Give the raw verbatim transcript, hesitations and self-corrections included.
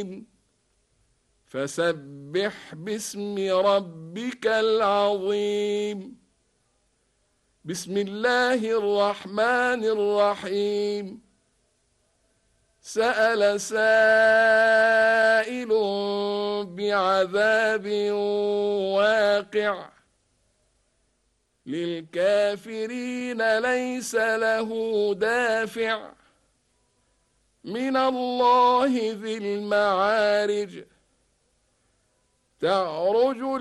العالمين فسبح باسم ربك العظيم. بسم الله الرحمن الرحيم. سأل سائل بعذاب واقع للكافرين ليس له دافع من الله ذي المعارج تعرج